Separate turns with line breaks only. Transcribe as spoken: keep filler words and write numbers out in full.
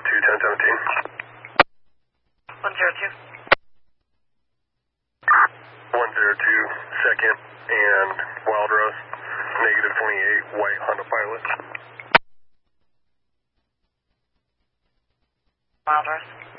two, ten seventeen.
one zero two.
one zero two, second, and Wild Rose, negative twenty-eight, white Honda Pilot.
Wild Rose.